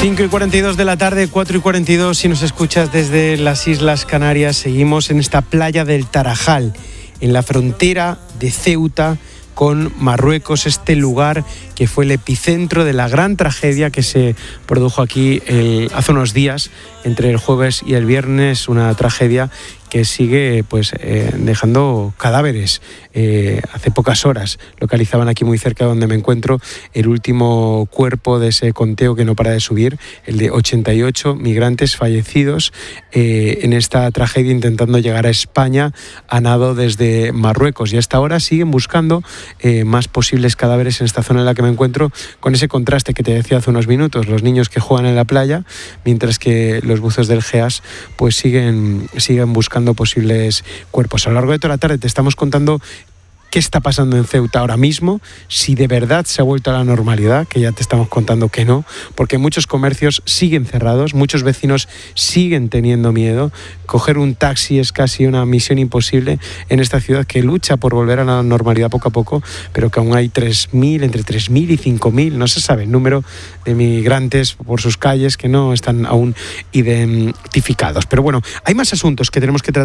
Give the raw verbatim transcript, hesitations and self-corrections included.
cinco y cuarenta y dos de la tarde, cuatro y cuarenta y dos, si nos escuchas desde las Islas Canarias, seguimos en esta playa del Tarajal, en la frontera de Ceuta con Marruecos, este lugar que fue el epicentro de la gran tragedia que se produjo aquí el, hace unos días, entre el jueves y el viernes, una tragedia que sigue pues eh, dejando cadáveres. Eh, hace pocas horas localizaban aquí muy cerca de donde me encuentro el último cuerpo de ese conteo que no para de subir, el de ochenta y ocho migrantes fallecidos eh, en esta tragedia intentando llegar a España a nado desde Marruecos, y hasta ahora siguen buscando eh, más posibles cadáveres en esta zona en la que me encuentro, con ese contraste que te decía hace unos minutos, los niños que juegan en la playa, mientras que los buzos del GEAS pues siguen, siguen buscando posibles cuerpos. A lo largo de toda la tarde te estamos contando qué está pasando en Ceuta ahora mismo, si de verdad se ha vuelto a la normalidad, que ya te estamos contando que no, porque muchos comercios siguen cerrados, muchos vecinos siguen teniendo miedo. Coger un taxi es casi una misión imposible en esta ciudad que lucha por volver a la normalidad poco a poco, pero que aún hay tres mil, entre tres mil y cinco mil, no se sabe el número de migrantes por sus calles que no están aún identificados. Pero bueno, hay más asuntos que tenemos que tratar